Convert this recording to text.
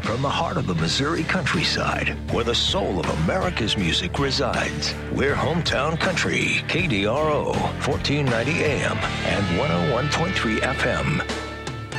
from the heart of the Missouri countryside, where the soul of America's music resides. We're Hometown Country, KDRO, 1490 AM and 101.3 FM.